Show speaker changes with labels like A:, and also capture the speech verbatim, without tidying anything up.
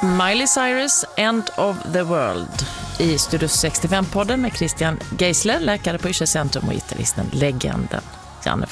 A: Miley Cyrus, End of the World. I Studio sextiofem-podden med Christian Geisler, läkare på Yrkescentrum, och gitarristen, legenden Janne